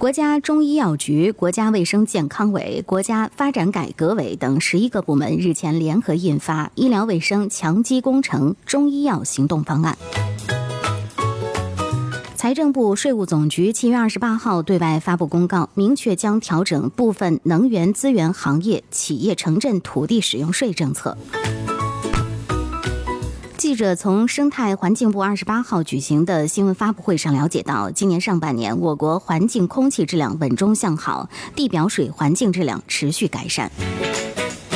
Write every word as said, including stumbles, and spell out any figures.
国家中医药局、国家卫生健康委、国家发展改革委等十一个部门日前联合印发《医疗卫生强基工程中医药行动方案》。财政部、税务总局七月二十八号对外发布公告，明确将调整部分能源资源行业企业城镇土地使用税政策。记者从生态环境部二十八号举行的新闻发布会上了解到，今年上半年我国环境空气质量稳中向好，地表水环境质量持续改善。